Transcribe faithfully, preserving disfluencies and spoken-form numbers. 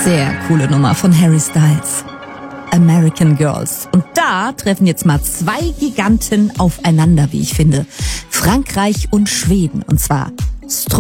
Sehr coole Nummer von Harry Styles. American Girls. Und da treffen jetzt mal zwei Giganten aufeinander, wie ich finde. Frankreich und Schweden. Und zwar Stro